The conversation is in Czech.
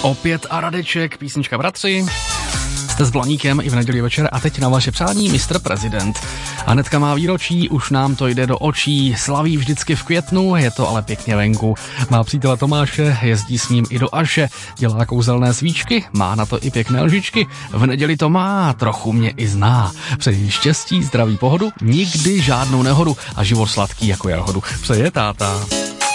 Opět a Radeček, písnička Bratři. Jste s Blaníkem i v neděli večer a teď na vaše přání Mr. Prezident. Anetka má výročí, už nám to jde do očí, slaví vždycky v květnu, je to ale pěkně venku. Má přítele Tomáše, jezdí s ním i do Aše, dělá kouzelné svíčky, má na to i pěkné lžičky. V neděli to má, trochu mě i zná. Přeji štěstí, zdraví, pohodu, nikdy žádnou nehodu a život sladký jako jahodu. Přeje táta.